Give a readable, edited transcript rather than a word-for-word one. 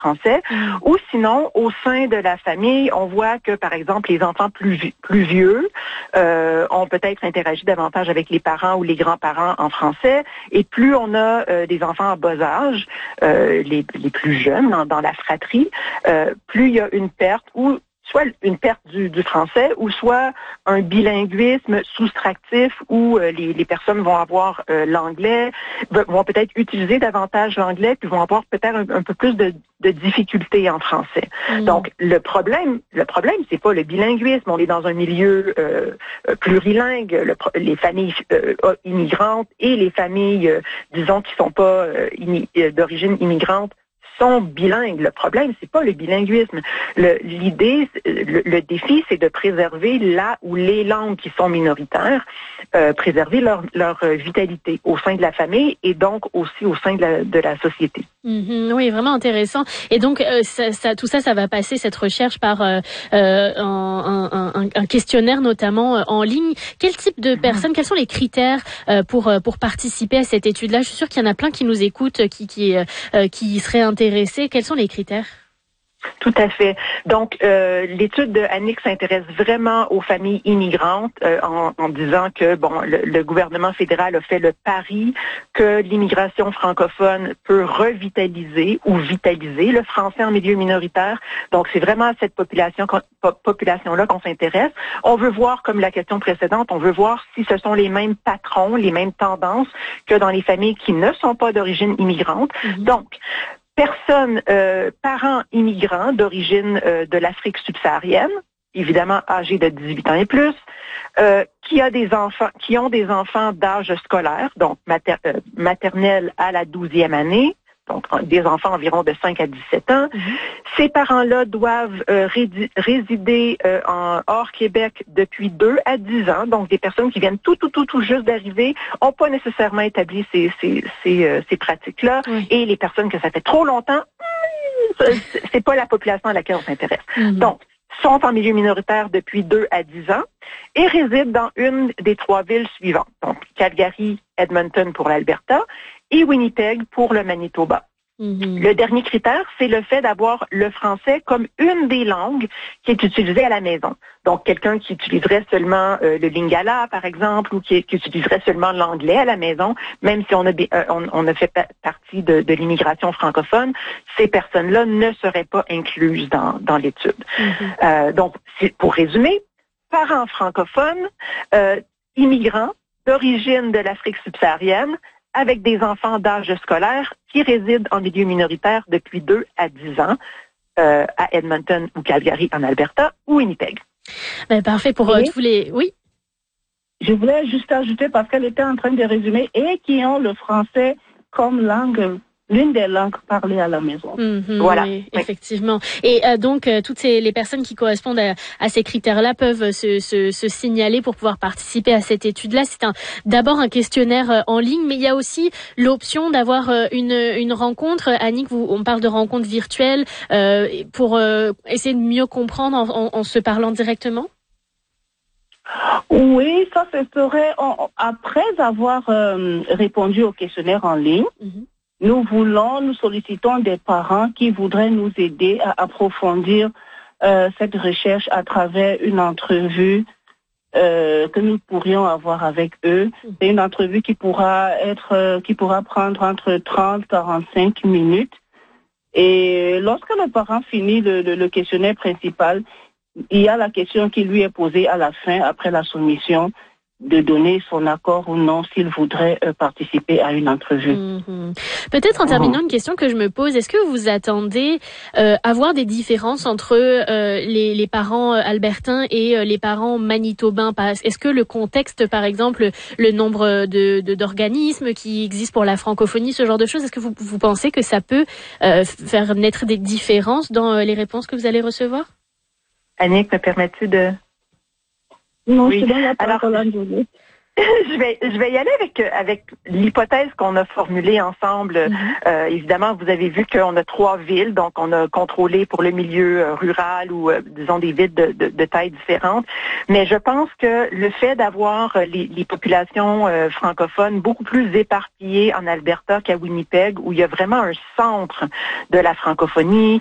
français, ou sinon, au sein de la famille, on voit que, par exemple, les enfants plus vieux ont peut-être interagi davantage avec les parents ou les grands-parents en français, et plus on a des enfants en bas âge, les plus jeunes dans la fratrie, plus il y a une perte ou soit une perte du français ou soit un bilinguisme soustractif où les personnes vont avoir l'anglais, vont peut-être utiliser davantage l'anglais, puis vont avoir peut-être un peu plus de difficultés en français. Donc, le problème, c'est pas le bilinguisme. On est dans un milieu plurilingue. Les familles immigrantes et les familles, disons, qui sont pas d'origine immigrante, sont bilingues. Le problème, c'est pas le bilinguisme. L'idée, le défi, c'est de préserver là où les langues qui sont minoritaires, préserver leur vitalité au sein de la famille et donc aussi au sein de la société. Oui, vraiment intéressant. Et donc, tout ça va passer, cette recherche, par un questionnaire notamment en ligne. Quel type de personnes, quels sont les critères pour participer à cette étude-là? Je suis sûre qu'il y en a plein qui nous écoutent, qui seraient intéressés. Quels sont les critères? Tout à fait. Donc, l'étude de Annick s'intéresse vraiment aux familles immigrantes en disant que le gouvernement fédéral a fait le pari que l'immigration francophone peut revitaliser ou vitaliser le français en milieu minoritaire. Donc, c'est vraiment à cette population-là qu'on s'intéresse. On veut voir, comme la question précédente, on veut voir si ce sont les mêmes patrons, les mêmes tendances que dans les familles qui ne sont pas d'origine immigrante. Donc, parents immigrants d'origine de l'Afrique subsaharienne, évidemment âgés de 18 ans et plus, qui ont des enfants d'âge scolaire, donc maternelle à la 12e année, donc des enfants environ de 5 à 17 ans. Ces parents-là doivent résider hors Québec depuis 2 à 10 ans, donc des personnes qui viennent tout juste d'arriver, n'ont pas nécessairement établi ces pratiques-là, et les personnes que ça fait trop longtemps, c'est pas la population à laquelle on s'intéresse. Donc, sont en milieu minoritaire depuis 2 à 10 ans et résident dans une des 3 villes suivantes. Donc, Calgary, Edmonton pour l'Alberta et Winnipeg pour le Manitoba. Le dernier critère, c'est le fait d'avoir le français comme une des langues qui est utilisée à la maison. Donc, quelqu'un qui utiliserait seulement le lingala, par exemple, ou qui utiliserait seulement l'anglais à la maison, même si on a fait partie de l'immigration francophone, ces personnes-là ne seraient pas incluses dans l'étude. Donc, pour résumer, parents francophones, immigrants d'origine de l'Afrique subsaharienne, avec des enfants d'âge scolaire qui résident en milieu minoritaire depuis 2 à 10 ans à Edmonton ou Calgary en Alberta ou Winnipeg. Parfait pour tous les... Oui. Je voulais juste ajouter, parce qu'elle était en train de résumer, et qui ont le français comme langue, l'une des langues parlées à la maison. Voilà. Oui, effectivement. Et donc, toutes les personnes qui correspondent à ces critères-là peuvent se signaler pour pouvoir participer à cette étude-là. C'est d'abord un questionnaire en ligne, mais il y a aussi l'option d'avoir une rencontre. Annick, on parle de rencontre virtuelle pour essayer de mieux comprendre en se parlant directement? Oui, ça se ferait après avoir répondu au questionnaire en ligne. Nous sollicitons des parents qui voudraient nous aider à approfondir cette recherche à travers une entrevue que nous pourrions avoir avec eux. C'est une entrevue qui pourra prendre entre 30 et 45 minutes. Et lorsque le parent finit le questionnaire principal, il y a la question qui lui est posée à la fin, après la soumission, de donner son accord ou non s'il voudrait participer à une entrevue. Peut-être en terminant, une question que je me pose, est-ce que vous attendez à voir des différences entre les parents albertains et les parents manitobains? Est-ce que le contexte, par exemple, le nombre d'organismes qui existent pour la francophonie, ce genre de choses, est-ce que vous pensez que ça peut faire naître des différences dans les réponses que vous allez recevoir? Annick, me permets-tu de... Non, oui. je donne la parole à Julie. Je vais y aller avec l'hypothèse qu'on a formulée ensemble. Évidemment, vous avez vu qu'on a 3 villes, donc on a contrôlé pour le milieu rural ou disons des villes de taille différente. Mais je pense que le fait d'avoir les populations francophones beaucoup plus éparpillées en Alberta qu'à Winnipeg, où il y a vraiment un centre de la francophonie,